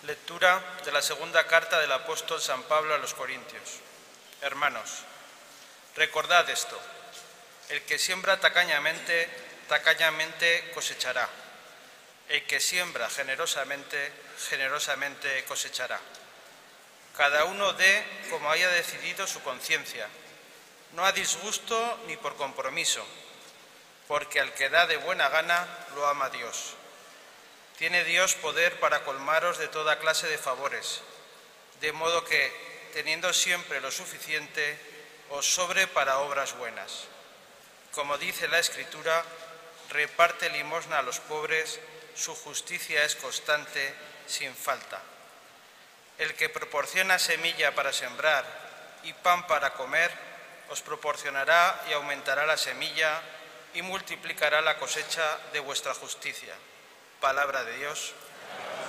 Lectura de la segunda carta del apóstol San Pablo a los Corintios. Hermanos, recordad esto: el que siembra tacañamente, tacañamente cosechará. El que siembra generosamente, generosamente cosechará. Cada uno dé como haya decidido su conciencia, no a disgusto ni por compromiso, porque al que da de buena gana lo ama Dios. Tiene Dios poder para colmaros de toda clase de favores, de modo que, teniendo siempre lo suficiente, os sobre para obras buenas. Como dice la Escritura, reparte limosna a los pobres, su justicia es constante, sin falta. El que proporciona semilla para sembrar y pan para comer, os proporcionará y aumentará la semilla y multiplicará la cosecha de vuestra justicia. Palabra de Dios.